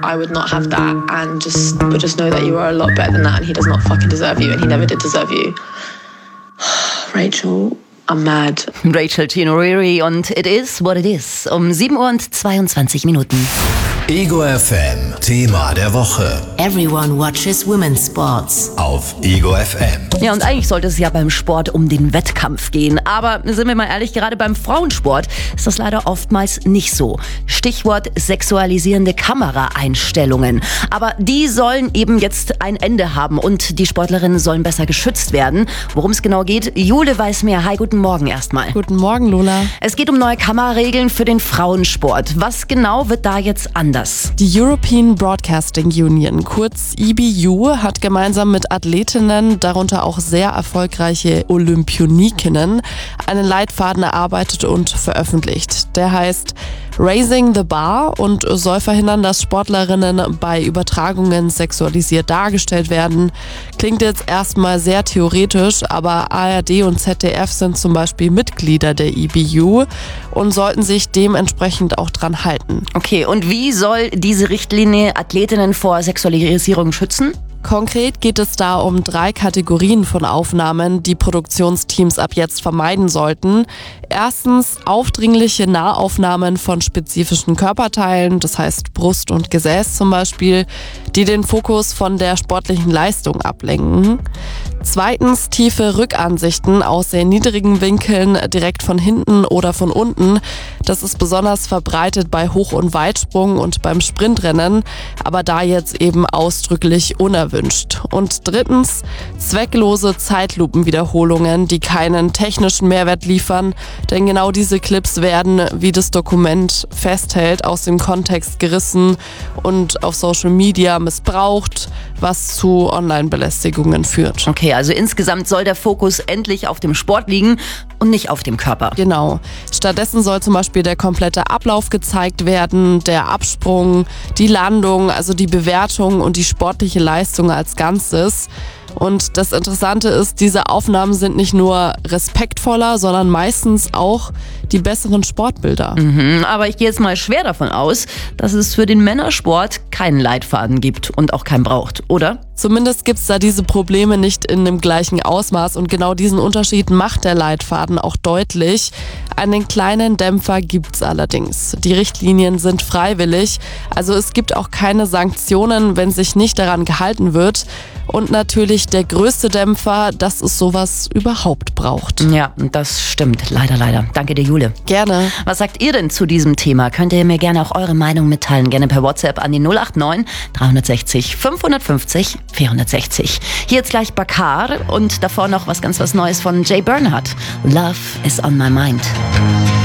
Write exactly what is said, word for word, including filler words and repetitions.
I would not have that and just but just know that you are a lot better than that and he does not fucking deserve you and he never did deserve you. Rachel, I'm mad. Rachel Tinoriri und It Is What It Is um sieben Uhr und zweiundzwanzig Minuten. Ego F M, Thema der Woche. Everyone watches women's sports. Auf Ego F M. Ja, und eigentlich sollte es ja beim Sport um den Wettkampf gehen. Aber sind wir mal ehrlich, gerade beim Frauensport ist das leider oftmals nicht so. Stichwort sexualisierende Kameraeinstellungen. Aber die sollen eben jetzt ein Ende haben und die Sportlerinnen sollen besser geschützt werden. Worum es genau geht, Jule weiß mehr. Hi, guten Morgen erstmal. Guten Morgen, Lola. Es geht um neue Kameraregeln für den Frauensport. Was genau wird da jetzt anders? Die European Broadcasting Union, kurz E B U, hat gemeinsam mit Athletinnen, darunter auch sehr erfolgreiche Olympionikinnen, einen Leitfaden erarbeitet und veröffentlicht. Der heißt Raising the Bar und soll verhindern, dass Sportlerinnen bei Übertragungen sexualisiert dargestellt werden. Klingt jetzt erstmal sehr theoretisch, aber A R D und Z D F sind zum Beispiel Mitglieder der E B U und sollten sich dementsprechend auch dran halten. Okay, und wie soll diese Richtlinie Athletinnen vor Sexualisierung schützen? Konkret geht es da um drei Kategorien von Aufnahmen, die Produktionsteams ab jetzt vermeiden sollten. Erstens aufdringliche Nahaufnahmen von spezifischen Körperteilen, das heißt Brust und Gesäß zum Beispiel, die den Fokus von der sportlichen Leistung ablenken. Zweitens tiefe Rückansichten aus sehr niedrigen Winkeln, direkt von hinten oder von unten. Das ist besonders verbreitet bei Hoch- und Weitsprung und beim Sprintrennen, aber da jetzt eben ausdrücklich unerwünscht. Und drittens zwecklose Zeitlupenwiederholungen, die keinen technischen Mehrwert liefern, denn genau diese Clips werden, wie das Dokument festhält, aus dem Kontext gerissen und auf Social Media missbraucht, was zu Online-Belästigungen führt. Okay, also insgesamt soll der Fokus endlich auf dem Sport liegen und nicht auf dem Körper. Genau. Stattdessen soll zum Beispiel der komplette Ablauf gezeigt werden, der Absprung, die Landung, also die Bewertung und die sportliche Leistung als Ganzes. Und das Interessante ist, diese Aufnahmen sind nicht nur respektvoller, sondern meistens auch die besseren Sportbilder. Mhm, aber ich gehe jetzt mal schwer davon aus, dass es für den Männersport keinen Leitfaden gibt und auch keinen braucht, oder? Zumindest gibt es da diese Probleme nicht in dem gleichen Ausmaß und genau diesen Unterschied macht der Leitfaden auch deutlich. Einen kleinen Dämpfer gibt's allerdings. Die Richtlinien sind freiwillig, also es gibt auch keine Sanktionen, wenn sich nicht daran gehalten wird. Und natürlich der größte Dämpfer, dass es sowas überhaupt braucht. Ja, das stimmt. Leider, leider. Danke dir, Jule. Gerne. Was sagt ihr denn zu diesem Thema? Könnt ihr mir gerne auch eure Meinung mitteilen. Gerne per WhatsApp an die null acht neun dreihundertsechzig fünfhundertfünfzig vierhundertsechzig. Hier jetzt gleich Bakar und davor noch was ganz was Neues von Jay Bernhardt. Love is on my mind.